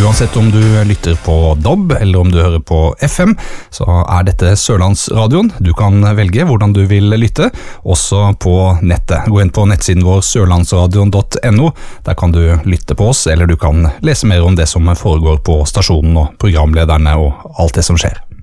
Uansett om du lytter på DAB eller om du hører på FM, så dette Sørlandsradioen. Du kan velge hvordan du vil lytte, også på nettet. Gå inn på nettsiden vår sørlandsradion.no. Der kan du lytte på oss, eller du kan lese mer om det som foregår på stasjonen og programlederne og alt det som skjer.